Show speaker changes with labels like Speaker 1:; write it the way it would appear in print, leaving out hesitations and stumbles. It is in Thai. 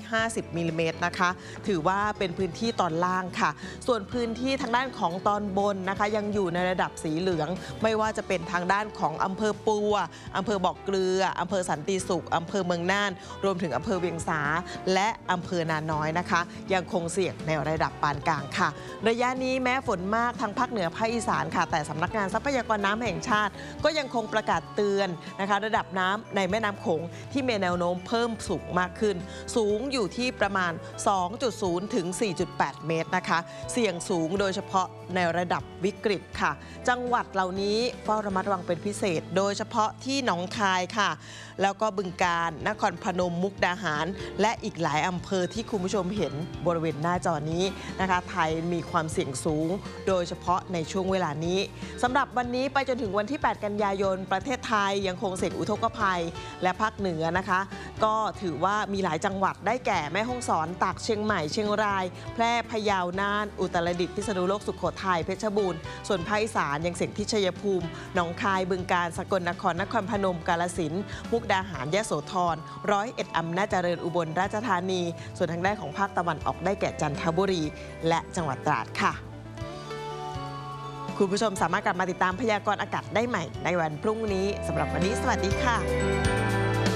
Speaker 1: 150มิลลิเมตรนะคะถือว่าเป็นพื้นที่ตอนล่างค่ะส่วนพื้นที่ทางด้านของตอนบนนะคะยังอยู่ในระดับสีเหลืองไม่ว่าจะเป็นทางด้านของอำเภอปัวอำเภอบ่อเกลืออำเภอสันติสุขอำเภอเมืองน่านรวมถึงอำเภอเวียงสาและอำเภอนาน้อยนะคะยังคงเสี่ยงในระดับปานกลางค่ะระยะนี้แม้ฝนมากทางภาคเหนือภาคอีสานค่ะแต่สำนักงานทรัพยากรน้ำแห่งชาติก็ยังคงประกาศเตือนนะคะระดับน้ำในแม่น้ำโขงที่มีแนวโน้มเพิ่มสูงมากขึ้นสูงอยู่ที่ประมาณ 2.0 ถึง 4.8 เมตรนะคะเสี่ยงสูงโดยเฉพาะในระดับวิกฤตค่ะจังหวัดเหล่านี้เฝ้าระมัดระวังเป็นพิเศษโดยเฉพาะที่หนองคายค่ะแล้วก็บึงกาฬนครพนมมุกดาหารและอีกหลายอำเภอที่คุณผู้ชมเห็นบริเวณหน้าจอนี้นะคะไทยมีความเสี่ยงสูงโดยเฉพาะในช่วงเวลานี้สำหรับวันนี้ไปจนถึงวันที่ 8 กันยายนประเทศไทยยังคงเสี่ยงอุทกภัยและภาคเหนือนะคะก็ถือว่ามีหลายจังหวัดได้แก่แม่ฮ่องสอนตากเชียงใหม่เชียงรายแพร่พะเยาน่านอุตรดิตถ์พิษณุโลกสุโขทัยเพชรบูรณ์ส่วนภาคอีสานยังเสี่ยงที่ชัยภูมิหนองคายบึงกาฬสกลนครนครพนมกาฬสินธุ์มุกดาหารยโสธร101อำนาจเจริญอุบลราชธานีส่วนทางด้านของภาคตะวันออกได้แก่จันทบุรีและจังหวัดตราดค่ะคุณผู้ชมสามารถกลับมาติดตามพยากรณ์อากาศได้ใหม่ในวันพรุ่งนี้สำหรับวันนี้สวัสดีค่ะ